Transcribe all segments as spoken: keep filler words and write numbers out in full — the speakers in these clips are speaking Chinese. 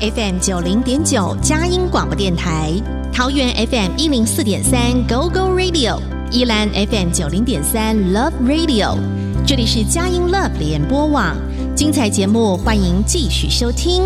F M 九零点九佳音广播电台，桃园 F M 一零四点三 Go Go Radio， 宜兰 F M 九零点三 Love Radio， 这里是佳音 Love 联播网，精彩节目欢迎继续收听。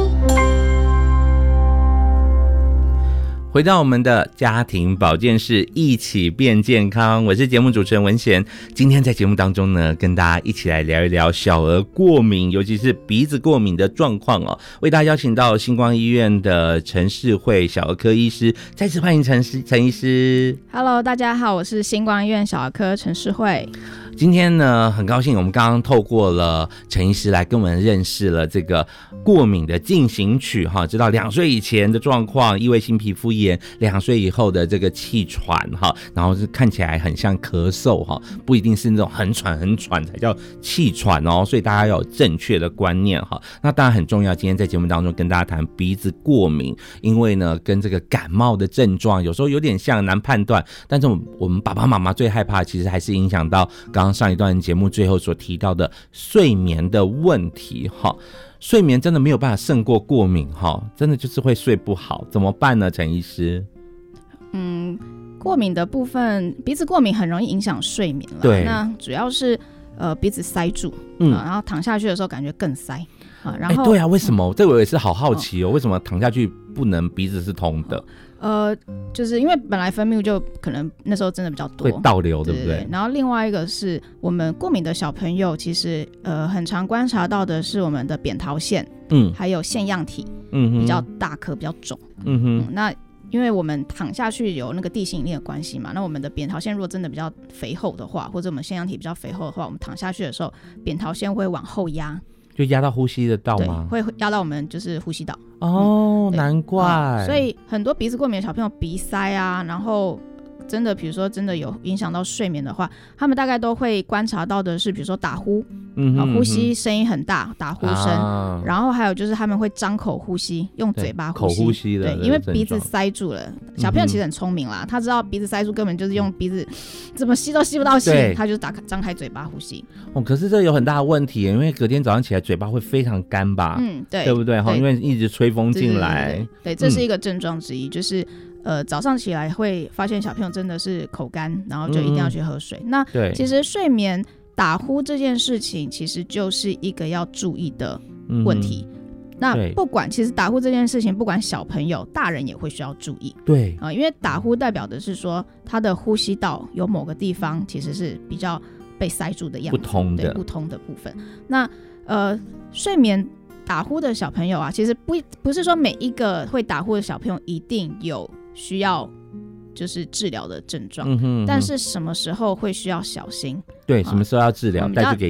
回到我们的家庭保健室，一起变健康，我是节目主持人文贤。今天在节目当中呢，跟大家一起来聊一聊小儿过敏，尤其是鼻子过敏的状况哦。为大家邀请到星光医院的陈世慧小儿科医师，再次欢迎陈陈医师。 Hello， 大家好，我是星光医院小儿科陈世慧。 今天呢，很高兴我们刚刚透过了陈医师来跟我们认识了这个过敏的进行曲哈，知道两岁以前的状况，异位性皮肤炎，两岁以后的这个气喘哈，然后是看起来很像咳嗽哈，不一定是那种很喘很喘才叫气喘哦，所以大家要有正确的观念哈。那当然很重要，今天在节目当中跟大家谈鼻子过敏，因为呢跟这个感冒的症状有时候有点像，难判断，但是我们爸爸妈妈最害怕其实还是影响到刚刚上一段节目最后所提到的睡眠的问题哈。睡眠真的没有办法胜过过敏哈，真的就是会睡不好，怎么办呢？陈医师？ 嗯，过敏的部分，鼻子过敏很容易影响睡眠了。 对， 那主要是呃鼻子塞住， 嗯、 呃，然后躺下去的时候感觉更塞啊。然后、 欸、对啊，为什么？嗯、这我也是好好奇哦，为什么躺下去不能鼻子是通的？ 呃，就是因为本来分泌物就可能那时候真的比较多， 会倒流，对不对？ 对对。然后另外一个是我们过敏的小朋友，其实呃很常观察到的是我们的扁桃腺，嗯，还有腺样体，嗯，比较大颗，比较肿，嗯哼、嗯。那因为我们躺下去有那个地心引力的关系嘛，那我们的扁桃腺如果真的比较肥厚的话，或者我们腺样体比较肥厚的话，我们躺下去的时候，扁桃腺会往后压。 就压到呼吸的道吗？ 对，会压到我们就是呼吸道。 哦，嗯、难怪、 嗯。所以很多鼻子过敏的小朋友鼻塞啊，然后真的比如说真的有影响到睡眠的话，他们大概都会观察到的是比如说打呼，嗯哼嗯哼，呼吸声音很大，打呼声、啊、然后还有就是他们会张口呼吸，用嘴巴呼吸， 口呼吸的， 对，因为鼻子塞住了。小朋友其实很聪明啦、嗯、他知道鼻子塞住根本就是用鼻子怎么吸都吸不到气，他就打张开嘴巴呼吸。 哦，可是这有很大的问题，因为隔天早上起来嘴巴会非常干吧？嗯，对，对不对？因为一直吹风进来，对, 对, 对, 对, 对，这是一个症状之一，嗯、就是呃早上起来会发现小朋友真的是口干，然后就一定要去喝水。嗯、那其实睡眠打呼这件事情其实就是一个要注意的问题。嗯，那不管其实打呼这件事情，不管小朋友大人也会需要注意。对啊、呃，因为打呼代表的是说他的呼吸道有某个地方其实是比较被塞住的样子，不通的，对，不通的部分。那呃睡眠打呼的小朋友啊，其实不不是说每一个会打呼的小朋友一定有需要就是治疗的症状、嗯哼嗯哼，但是什么时候会需要小心？对，什么时候要治疗？带去给